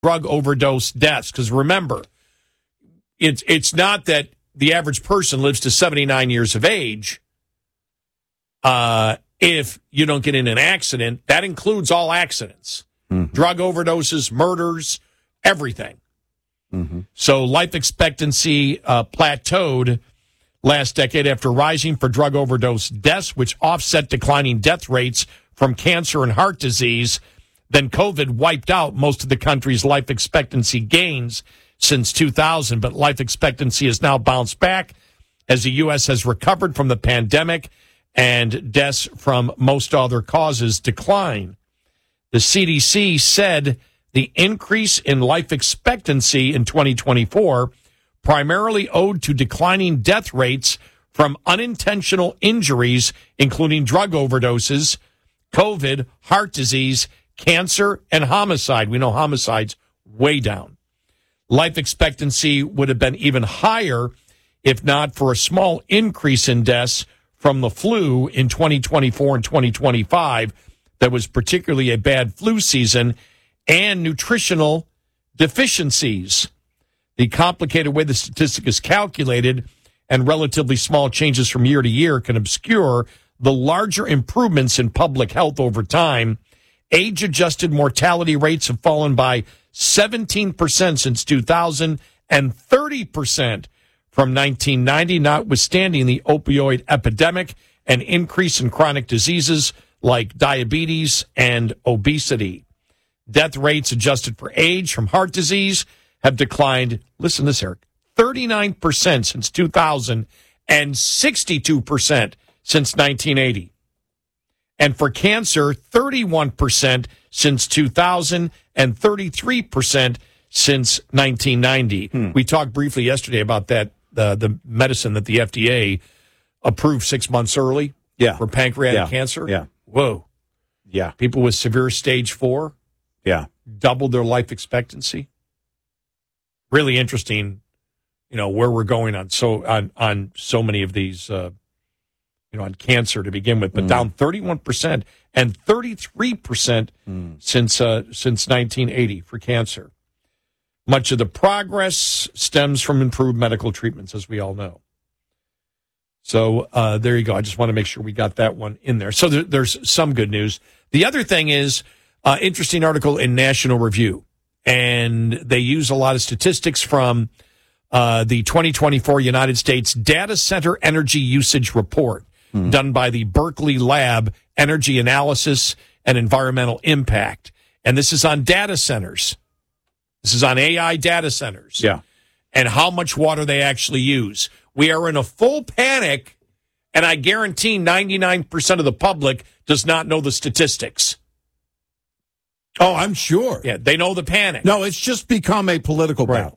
drug overdose deaths. Because remember, it's not that the average person lives to 79 years of age. If you don't get in an accident, that includes all accidents. Mm-hmm. Drug overdoses, murders, everything. Mm-hmm. So life expectancy plateaued last decade after rising for drug overdose deaths, which offset declining death rates from cancer and heart disease. Then COVID wiped out most of the country's life expectancy gains since 2000, but life expectancy has now bounced back as the U.S. has recovered from the pandemic and deaths from most other causes decline. The CDC said the increase in life expectancy in 2024 primarily owed to declining death rates from unintentional injuries, including drug overdoses, COVID, heart disease, cancer, and homicide. We know homicide's way down. Life expectancy would have been even higher if not for a small increase in deaths from the flu in 2024 and 2025. That was particularly a bad flu season, and nutritional deficiencies. The complicated way the statistic is calculated and relatively small changes from year to year can obscure the larger improvements in public health over time. Age-adjusted mortality rates have fallen by 17% since 2000 and 30% from 1990, notwithstanding the opioid epidemic and increase in chronic diseases like diabetes and obesity. Death rates adjusted for age from heart disease have declined, listen to this, Eric, 39% since 2000 and 62% since 1980. And for cancer, 31% since 2000 and 33% since 1990. We talked briefly yesterday about that, the medicine that the FDA approved 6 months early for pancreatic cancer. Yeah. Whoa. Yeah. People with severe stage 4 doubled their life expectancy. Really interesting, where we're going on so many of these, on cancer to begin with, but down 31% and 33% since 1980 for cancer. Much of the progress stems from improved medical treatments, as we all know. So there you go. I just want to make sure we got that one in there. So there's some good news. The other thing is interesting article in National Review, and they use a lot of statistics from the 2024 United States Data Center Energy Usage Report done by the Berkeley Lab Energy Analysis and Environmental Impact. And this is on data centers. This is on AI data centers. Yeah. And how much water they actually use. We are in a full panic, and I guarantee 99% of the public does not know the statistics. Oh, I'm sure. Yeah, they know the panic. No, it's just become a political battle.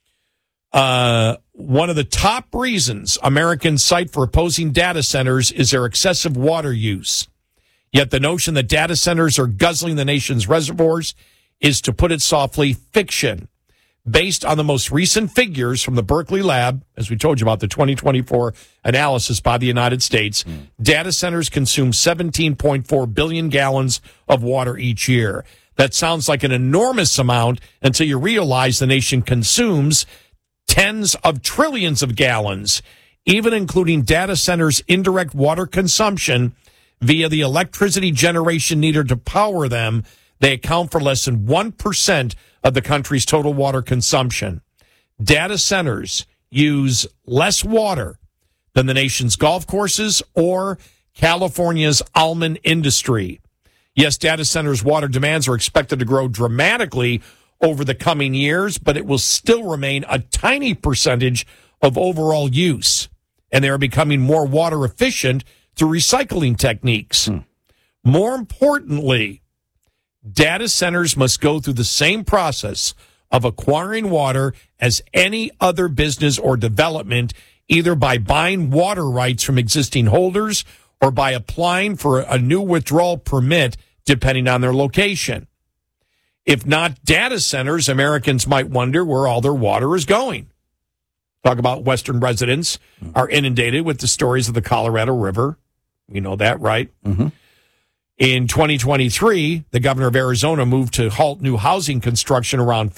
One of the top reasons Americans cite for opposing data centers is their excessive water use. Yet the notion that data centers are guzzling the nation's reservoirs is, to put it softly, fiction. Based on the most recent figures from the Berkeley Lab, as we told you about the 2024 analysis by the United States, data centers consume 17.4 billion gallons of water each year. That sounds like an enormous amount until you realize the nation consumes tens of trillions of gallons, even including data centers' indirect water consumption via the electricity generation needed to power them. They account for less than 1% of the country's total water consumption. Data centers use less water than the nation's golf courses or California's almond industry. Yes, data centers' water demands are expected to grow dramatically over the coming years, but it will still remain a tiny percentage of overall use. And they are becoming more water efficient through recycling techniques. More importantly, data centers must go through the same process of acquiring water as any other business or development, either by buying water rights from existing holders or by applying for a new withdrawal permit, depending on their location. If not data centers, Americans might wonder where all their water is going. Talk about Western residents are inundated with the stories of the Colorado River. We know that, right? In 2023, the governor of Arizona moved to halt new housing construction around